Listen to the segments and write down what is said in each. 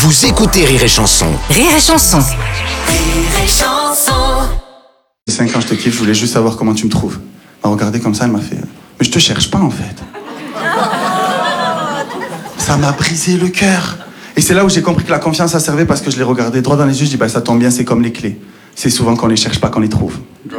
Vous écoutez Rire et Chanson. Rire et Chanson. Rire et Chanson. 5 ans, je te kiffe, je voulais juste savoir comment tu me trouves. Elle m'a regardé comme ça, elle m'a fait mais je te cherche pas en fait. Ça m'a brisé le cœur. Et c'est là où j'ai compris que la confiance, ça servait parce que je l'ai regardé droit dans les yeux, je dis ça tombe bien, c'est comme les clés. C'est souvent qu'on les cherche pas qu'on les trouve.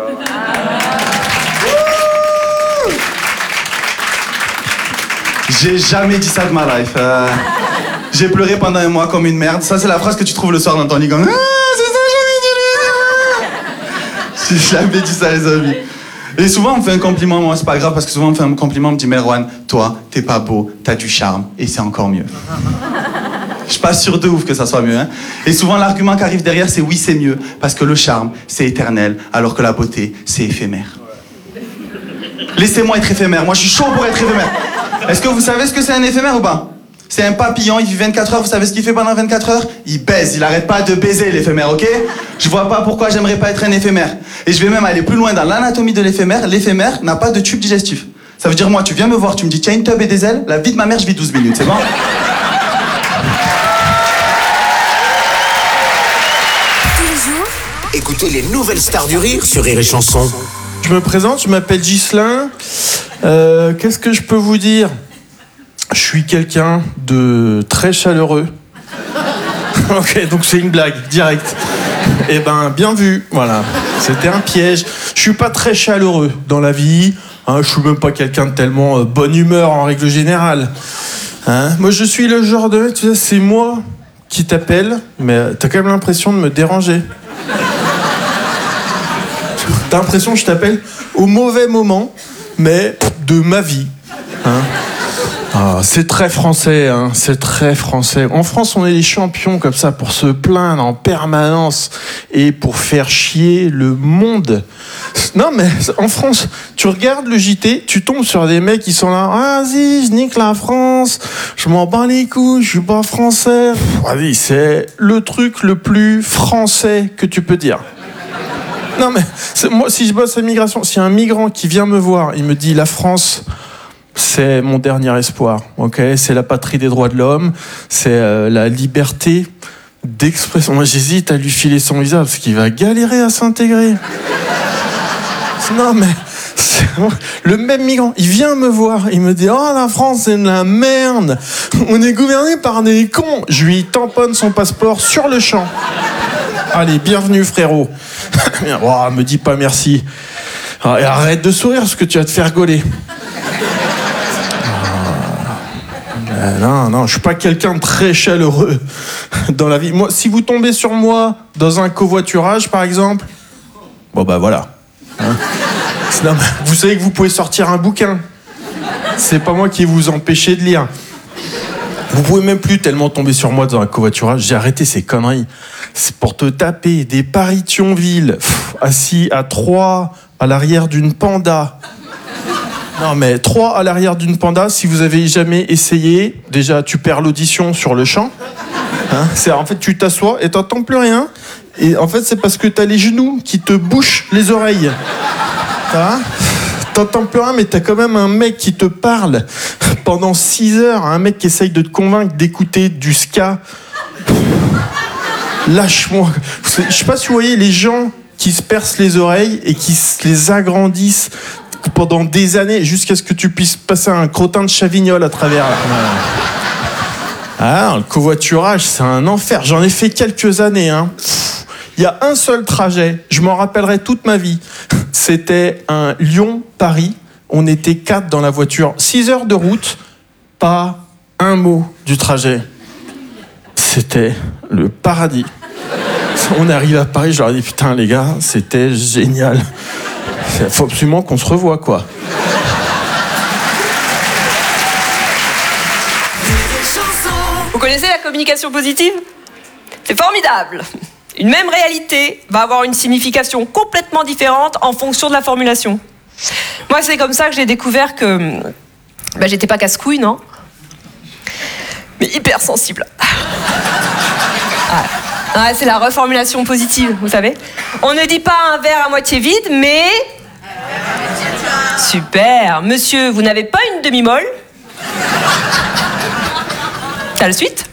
J'ai jamais dit ça de ma life. J'ai pleuré pendant un mois comme une merde. Ça, c'est la phrase que tu trouves le soir dans ton lit comme c'est ça, j'ai jamais dit ça, les amis. Et souvent, on me fait un compliment, moi, c'est pas grave, parce que souvent, on me fait un compliment, on me dit Merwan, toi, t'es pas beau, t'as du charme, et c'est encore mieux. Je suis pas sûr de ouf que ça soit mieux, hein. Et souvent, l'argument qui arrive derrière, c'est oui, c'est mieux, parce que le charme, c'est éternel, alors que la beauté, c'est éphémère. Laissez-moi être éphémère, moi, je suis chaud pour être éphémère. Est-ce que vous savez ce que c'est un éphémère ou pas? C'est un papillon, il vit 24 heures, vous savez ce qu'il fait pendant 24 heures? Il baise, il arrête pas de baiser l'éphémère, ok? Je vois pas pourquoi j'aimerais pas être un éphémère. Et je vais même aller plus loin dans l'anatomie de l'éphémère n'a pas de tube digestif. Ça veut dire moi, tu viens me voir, tu me dis tiens une tube et des ailes, la vie de ma mère, je vis 12 minutes, c'est bon? Tous les jours, Écoutez les nouvelles stars du rire sur Rire et Chanson. Je me présente, je m'appelle Ghislain. Qu'est-ce que je peux vous dire? Je suis quelqu'un de très chaleureux. Ok, donc c'est une blague, direct. Eh ben, bien vu, voilà. C'était un piège. Je suis pas très chaleureux dans la vie. Hein, je suis même pas quelqu'un de tellement bonne humeur en règle générale. Hein, moi, je suis le genre de... Tu sais, c'est moi qui t'appelle, mais t'as quand même l'impression de me déranger. T'as l'impression que je t'appelle au mauvais moment, mais de ma vie. Hein. Ah, c'est très français, hein, c'est très français. En France, on est les champions comme ça pour se plaindre en permanence et pour faire chier le monde. Non, mais en France, tu regardes le JT, tu tombes sur des mecs qui sont là. Ah, vas-y, je nique la France, je m'en bats les couilles, je suis pas français. Vas-y, c'est le truc le plus français que tu peux dire. Non, mais moi, si je bosse à l'immigration, s'il y a un migrant qui vient me voir, il me dit la France, c'est mon dernier espoir, ok? C'est la patrie des droits de l'homme, c'est la liberté d'expression. Moi, j'hésite à lui filer son visa parce qu'il va galérer à s'intégrer. Non, mais le même migrant, il vient me voir, il me dit oh, la France, c'est de la merde, on est gouverné par des cons. Je lui tamponne son passeport sur le champ. Allez, bienvenue, frérot. Oh, me dis pas merci. Oh, et arrête de sourire parce que tu vas te faire gauler. Non, je suis pas quelqu'un de très chaleureux dans la vie. Moi, si vous tombez sur moi dans un covoiturage, par exemple, bon bah voilà. Hein, non, vous savez que vous pouvez sortir un bouquin. C'est pas moi qui vais vous empêcher de lire. Vous pouvez même plus tellement tomber sur moi dans un covoiturage. J'ai arrêté ces conneries. C'est pour te taper des paris Thionville, assis à 3 à l'arrière d'une Panda. Non mais 3 à l'arrière d'une Panda, si vous avez jamais essayé, déjà tu perds l'audition sur le champ. Hein, en fait tu t'assois et t'entends plus rien. Et en fait c'est parce que t'as les genoux qui te bouchent les oreilles. Hein, t'entends plus rien mais t'as quand même un mec qui te parle pendant 6 heures, un mec qui essaye de te convaincre d'écouter du ska. Lâche-moi. Je sais pas si vous voyez les gens qui se percent les oreilles et qui se les agrandissent pendant des années jusqu'à ce que tu puisses passer un crottin de Chavignol à travers. Ah, le covoiturage, c'est un enfer. J'en ai fait quelques années. Hein. Il y a un seul trajet, je m'en rappellerai toute ma vie. C'était un Lyon-Paris. On était 4 dans la voiture. 6 heures de route, pas un mot du trajet. C'était le paradis. On est arrivé à Paris, je leur ai dit putain les gars, c'était génial. Il faut absolument qu'on se revoie quoi. Vous connaissez la communication positive? C'est formidable. Une même réalité va avoir une signification complètement différente en fonction de la formulation. Moi, c'est comme ça que j'ai découvert que j'étais pas casse-couille, non? Mais hyper sensible. Ah, c'est la reformulation positive, vous savez. On ne dit pas un verre à moitié vide, mais... Super. Monsieur, vous n'avez pas une demi-molle? T'as la suite?